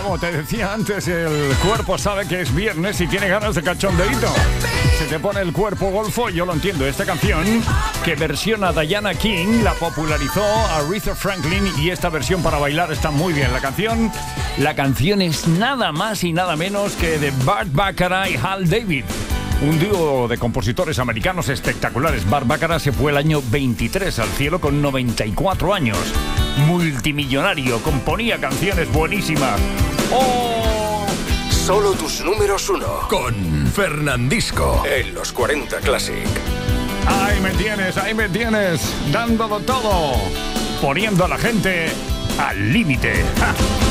como te decía antes, el cuerpo sabe que es viernes y tiene ganas de cachondeíto. Se te pone el cuerpo golfo, yo lo entiendo. Esta canción, que versiona Diana King, la popularizó Aretha Franklin, y esta versión para bailar está muy bien. La canción es nada más y nada menos que de Burt Bacharach y Hal David, un dúo de compositores americanos espectaculares. Burt Bacharach se fue el año 23 al cielo con 94 años. Multimillonario, componía canciones buenísimas. ¡Oh! Solo tus números uno. Con Fernandisco. En los 40 Classic. Ahí me tienes, dándolo todo, poniendo a la gente al límite. ¡Ja!